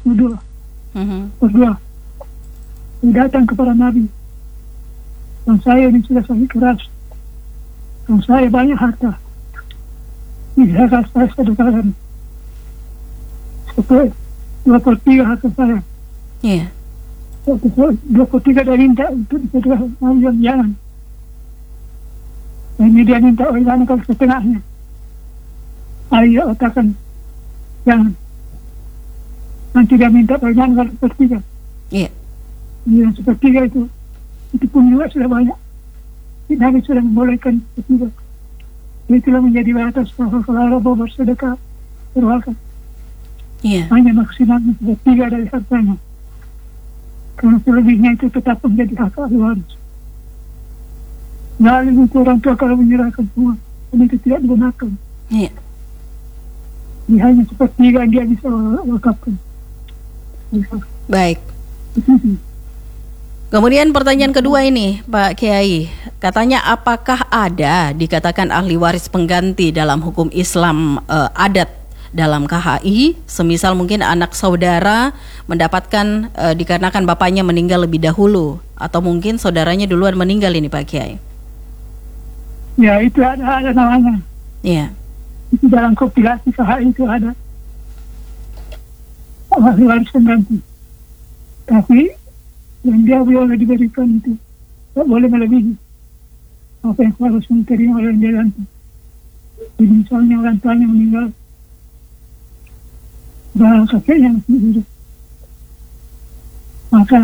berdua datang kepada Nabi, dan saya ini sudah sakit keras, dan saya banyak harta, bisa saya sedekahkan seperti 2/3 harta saya. Iya. 2/3 dia minta untuk disedekahkan. Nabi bilang jangan. Ini dia minta orang setengahnya. Ayah katakan jangan. Nanti dia minta jangan 1/3. Iya. Yang 1/3 itu pun juga sudah banyak. Nabi sudah membolehkan 1/3. Itulah menjadi batas bahwa kalau bersedekah berwakaf. Iya. Hanya maksimal 1/3 dari hartanya. Karena selebihnya itu tetap menjadi hak ahli waris. Nah, itu orang tua kalau menyerahkan semua, ini itu tidak digunakan. Iya. Ini hanya 1/3 dia bisa wakafkan. Baik. Kemudian pertanyaan kedua ini, Pak Kiai, katanya apakah ada dikatakan ahli waris pengganti dalam hukum Islam adat dalam KHI, semisal mungkin anak saudara mendapatkan dikarenakan bapaknya meninggal lebih dahulu, atau mungkin saudaranya duluan meninggal ini, Pak Kiai? Ya, itu ada namanya. Iya. Itu dalam kompilasi KHI itu ada ahli waris pengganti. Tapi yang dia boleh diberikan itu tak boleh melebihi apa yang harus diterima oleh yang dia ganti. Jadi misalnya orang tuanya meninggal dan kakeknya masih hidup, maka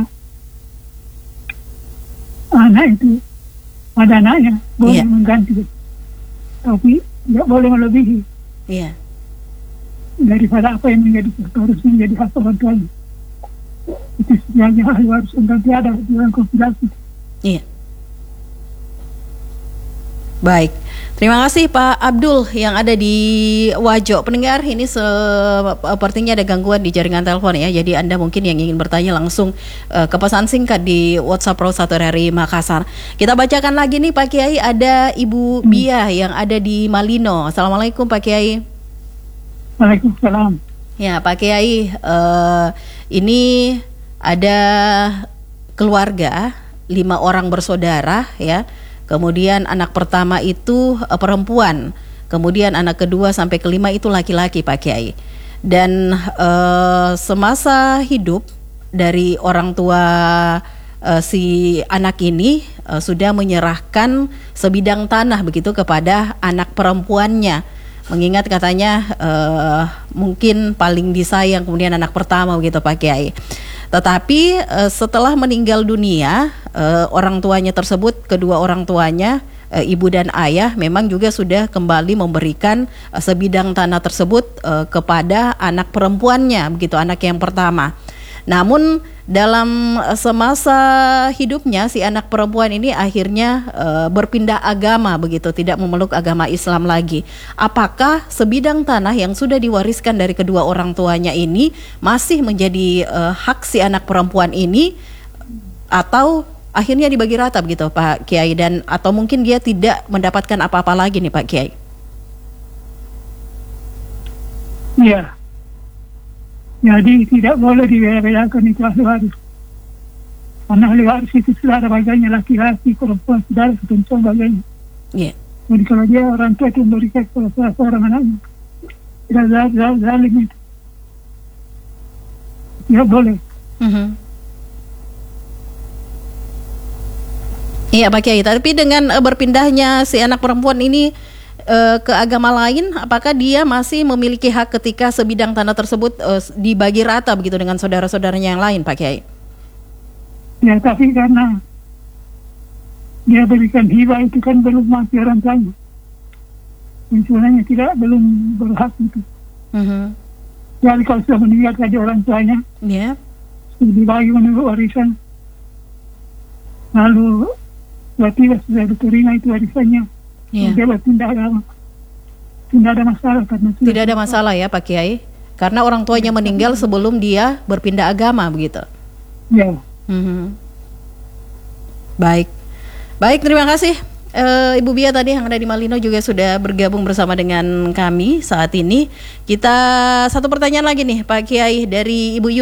anak itu ada anaknya boleh mengganti, tapi tidak boleh melebihi daripada apa yang harusnya menjadi hak orang tuanya. Itu sebenarnya ahli waris pengganti ada di dalam kompilasi. Iya. Baik, terima kasih Pak Abdul yang ada di Wajo. Pendengar, ini sepertinya ada gangguan di jaringan telepon ya. Jadi Anda mungkin yang ingin bertanya langsung ke pesan singkat di WhatsApp Pro 1 dari Makassar. Kita bacakan lagi nih Pak Kiai, ada Ibu Bia yang ada di Malino. Assalamualaikum Pak Kiai. Waalaikumsalam. Ya Pak Kiai, ini ada keluarga 5 orang bersaudara ya. Kemudian anak pertama itu perempuan, kemudian anak kedua sampai kelima itu laki-laki Pak Kiai. Dan semasa hidup dari orang tua si anak ini sudah menyerahkan sebidang tanah begitu kepada anak perempuannya. Mengingat katanya mungkin paling disayang kemudian anak pertama begitu Pak Kiai. Tetapi setelah meninggal dunia orang tuanya tersebut, kedua orang tuanya ibu dan ayah memang juga sudah kembali memberikan sebidang tanah tersebut kepada anak perempuannya begitu, anak yang pertama. Namun dalam semasa hidupnya si anak perempuan ini akhirnya berpindah agama begitu, tidak memeluk agama Islam lagi. Apakah sebidang tanah yang sudah diwariskan dari kedua orang tuanya ini masih menjadi hak si anak perempuan ini, atau akhirnya dibagi rata begitu Pak Kiai, dan atau mungkin dia tidak mendapatkan apa-apa lagi nih Pak Kiai? Iya. Jadi tidak boleh dibedakan itu ahli waris. Karena ahli waris itu sudah ada bagiannya laki-laki, perempuan, saudara, ketentuan bagiannya. Iya. Jadi kalau dia orang tua itu memberikan kepada seorang anaknya, tidak zalim itu. Tidak boleh. Iya Pak Kiai, tapi dengan berpindahnya si anak perempuan ini ke agama lain, apakah dia masih memiliki hak ketika sebidang tanah tersebut dibagi rata begitu dengan saudara-saudaranya yang lain Pak Kiai? Ya, tapi karena dia berikan hibah itu kan belum mati orang tuanya. Sebenarnya belum berhak itu. Jadi kalau sudah meninggal tadi orang tuanya, dibagi menurut warisan, lalu tiba-tiba sudah diterima itu warisannya. Dia berpindah agama, tidak ada masalah karena tidak ada masalah ya Pak Kiai, karena orang tuanya meninggal sebelum dia berpindah agama begitu. Ya. Baik, terima kasih Ibu Bia tadi yang ada di Malino juga sudah bergabung bersama dengan kami saat ini. Kita satu pertanyaan lagi nih Pak Kiai dari Ibu